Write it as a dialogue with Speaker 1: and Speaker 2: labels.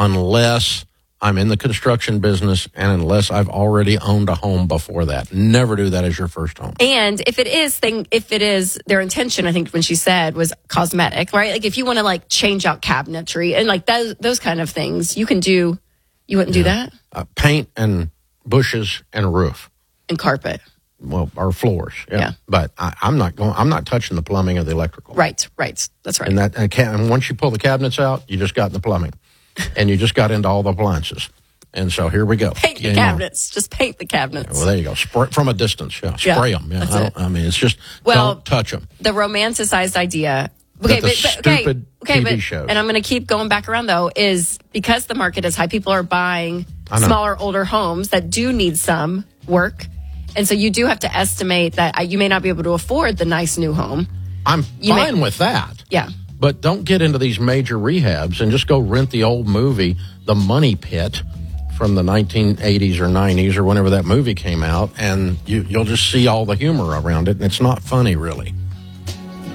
Speaker 1: unless I'm in the construction business and unless I've already owned a home before that. Never do that as your first home.
Speaker 2: And if it is their intention, I think when she said was cosmetic, right? Like if you want to like change out cabinetry and like those kind of things, you wouldn't do that?
Speaker 1: Paint and bushes and a roof.
Speaker 2: And carpet.
Speaker 1: Well, or floors. Yeah. But I'm not touching the plumbing or the electrical.
Speaker 2: Right. That's right.
Speaker 1: And once you pull the cabinets out, you just got in the plumbing. And you just got into all the appliances. And so here we go.
Speaker 2: Paint the cabinets. Just paint the cabinets.
Speaker 1: Well, there you go. Spray from a distance. Yeah. Spray them. Yeah. It's just don't touch them.
Speaker 2: The romanticized idea.
Speaker 1: Stupid TV shows.
Speaker 2: And I'm going to keep going back around, though, is because the market is high, people are buying smaller, older homes that do need some work. And so you do have to estimate that you may not be able to afford the nice new home.
Speaker 1: I'm fine with that.
Speaker 2: Yeah.
Speaker 1: But don't get into these major rehabs and just go rent the old movie, The Money Pit, from the 1980s or 90s or whenever that movie came out, and you'll just see all the humor around it, and it's not funny, really.